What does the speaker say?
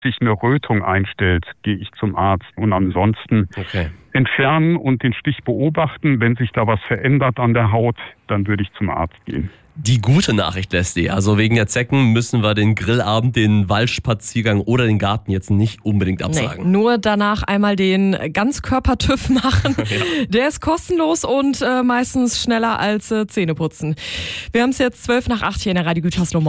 sich eine Rötung einstellt, gehe ich zum Arzt. Und ansonsten entfernen und den Stich beobachten. Wenn sich da was verändert an der Haut, dann würde ich zum Arzt gehen. Die gute Nachricht, Leslie, also wegen der Zecken müssen wir den Grillabend, den Waldspaziergang oder den Garten jetzt nicht unbedingt absagen. Nee, nur danach einmal den Ganzkörper-TÜV machen. Ja. Der ist kostenlos und meistens schneller als Zähneputzen. Wir haben es jetzt 7:55 hier in der Radio Gütersloh.